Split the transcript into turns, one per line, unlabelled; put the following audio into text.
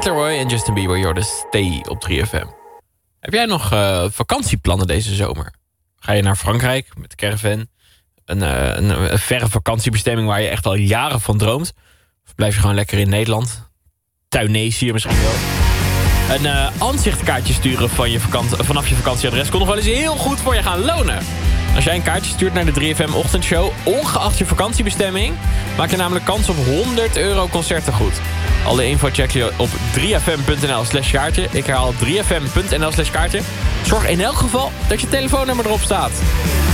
Kid Laroi en Justin Bieber, you're the Stay op 3FM. Heb jij nog vakantieplannen deze zomer? Ga je naar Frankrijk met de caravan? Een verre vakantiebestemming waar je echt al jaren van droomt? Of blijf je gewoon lekker in Nederland? Tunesië misschien wel. Een aanzichtkaartje sturen vanaf je vakantieadres kon nog wel eens heel goed voor je gaan lonen. Als jij een kaartje stuurt naar de 3FM ochtendshow, ongeacht je vakantiebestemming, maak je namelijk kans op €100 concertengoed. Alle info check je op 3fm.nl/kaartje. Ik herhaal 3fm.nl/kaartje. Zorg in elk geval dat je telefoonnummer erop staat.